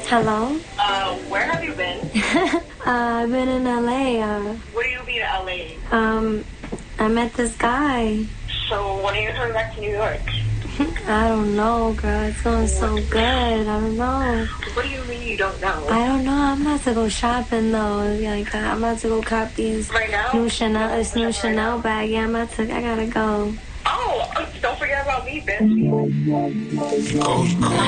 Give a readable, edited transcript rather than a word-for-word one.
Hello? Where have you been? I've been in LA. What do you mean LA? I met this guy. So when are you coming back to New York? I don't know, girl. It's going so good. I don't know. What do you mean you don't know? I don't know. I'm about to go shopping, though. Like, I'm about to go cop these Right now? new Chanel, this new Right Chanel now? bag. Yeah, I gotta go. Oh, don't forget about me, bitch.